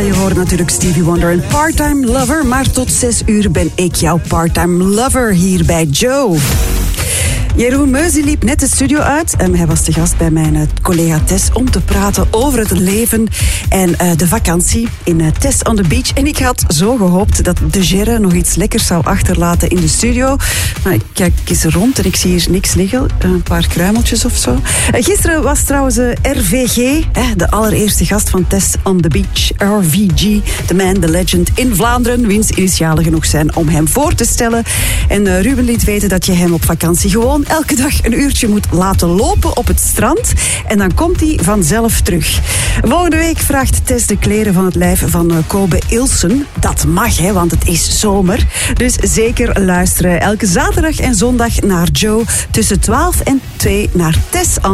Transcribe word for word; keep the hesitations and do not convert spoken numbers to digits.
Je hoort natuurlijk Stevie Wonder en Part-Time Lover, maar tot zes uur ben ik jouw Part-Time Lover hier bij Joe. Jeroen Meus die liep net de studio uit. Um, hij was te gast bij mijn uh, collega Tess om te praten over het leven en uh, de vakantie in uh, Tess on the Beach. En ik had zo gehoopt dat de Gerre nog iets lekkers zou achterlaten in de studio. Maar ik kijk eens rond en ik zie hier niks liggen. Uh, een paar kruimeltjes of zo. Uh, gisteren was trouwens uh, R V G, uh, de allereerste gast van Tess on the Beach. R V G, the man, the legend in Vlaanderen. Wiens initialen genoeg zijn om hem voor te stellen. En uh, Ruben liet weten dat je hem op vakantie gewoon elke dag een uurtje moet laten lopen op het strand. En dan komt hij vanzelf terug. Volgende week vraagt Tess de kleren van het lijf van Kobe Ilsen. Dat mag, hè, want het is zomer. Dus zeker luisteren elke zaterdag en zondag naar Joe tussen twaalf en twee naar Tess on